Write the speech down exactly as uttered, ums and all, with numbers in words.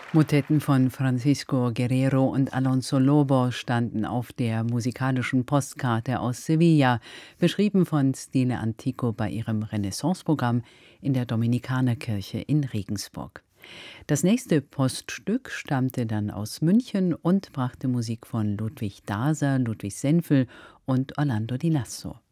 Motetten von Francisco Guerrero und Alonso Lobo standen auf der musikalischen Postkarte aus Sevilla, beschrieben von Stile Antico bei ihrem Renaissance-Programm in der Dominikanerkirche in Regensburg. Das nächste Poststück stammte dann aus München und brachte Musik von Ludwig Daser, Ludwig Senfel und Orlando Di Lasso.